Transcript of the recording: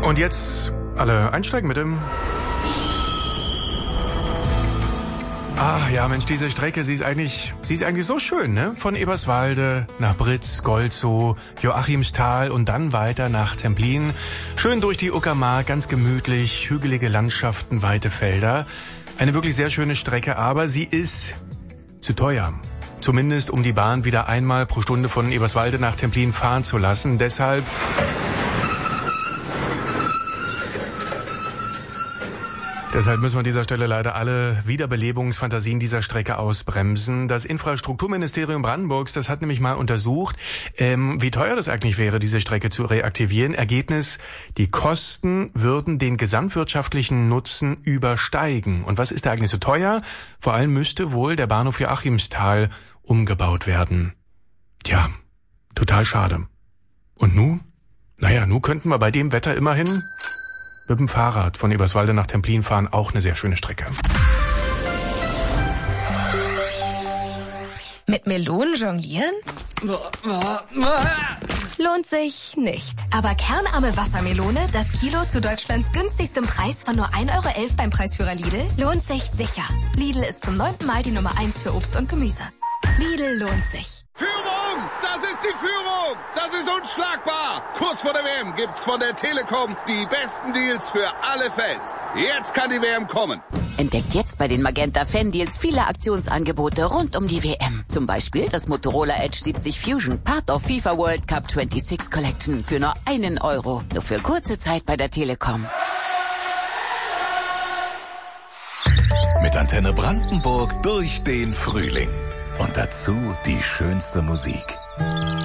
Und jetzt alle einsteigen mit dem... Ah, ja, Mensch, diese Strecke, sie ist eigentlich so schön, ne? Von Eberswalde nach Britz, Golzow, Joachimsthal und dann weiter nach Templin. Schön durch die Uckermark, ganz gemütlich, hügelige Landschaften, weite Felder. Eine wirklich sehr schöne Strecke, aber sie ist zu teuer. Zumindest um die Bahn wieder einmal pro Stunde von Eberswalde nach Templin fahren zu lassen. Deshalb müssen wir an dieser Stelle leider alle Wiederbelebungsfantasien dieser Strecke ausbremsen. Das Infrastrukturministerium Brandenburgs, das hat nämlich mal untersucht, wie teuer das eigentlich wäre, diese Strecke zu reaktivieren. Ergebnis, die Kosten würden den gesamtwirtschaftlichen Nutzen übersteigen. Und was ist da eigentlich so teuer? Vor allem müsste wohl der Bahnhof Joachimsthal umgebaut werden. Tja, total schade. Und nu? Naja, nu könnten wir bei dem Wetter immerhin mit dem Fahrrad von Eberswalde nach Templin fahren, auch eine sehr schöne Strecke. Mit Melonen jonglieren? Lohnt sich nicht. Aber kernarme Wassermelone, das Kilo zu Deutschlands günstigstem Preis von nur 1,11 € beim Preisführer Lidl, lohnt sich sicher. Lidl ist zum 9. Mal die Nummer 1 für Obst und Gemüse. Lidl lohnt sich. Führung! Das ist die Führung! Das ist unschlagbar! Kurz vor der WM gibt's von der Telekom die besten Deals für alle Fans. Jetzt kann die WM kommen. Entdeckt jetzt bei den Magenta Fan Deals viele Aktionsangebote rund um die WM. Zum Beispiel das Motorola Edge 70 Fusion, Part of FIFA World Cup 26 Collection für nur 1 €. Nur für kurze Zeit bei der Telekom. Mit Antenne Brandenburg durch den Frühling. Und dazu die schönste Musik.